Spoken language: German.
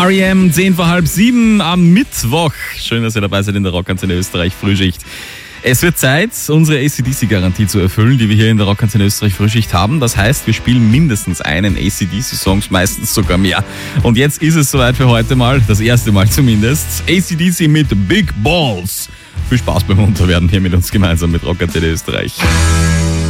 R.E.M. 10 vor halb 7 am Mittwoch. Schön, dass ihr dabei seid in der Rockantenne Österreich Frühschicht. Es wird Zeit, unsere AC/DC-Garantie zu erfüllen, die wir hier in der Rockantenne Österreich Frühschicht haben. Das heißt, wir spielen mindestens einen AC/DC-Song, meistens sogar mehr. Und jetzt ist es soweit für heute mal, das erste Mal zumindest, AC/DC mit Big Balls. Viel Spaß beim Unterwerden hier mit uns gemeinsam mit Rockantenne Österreich.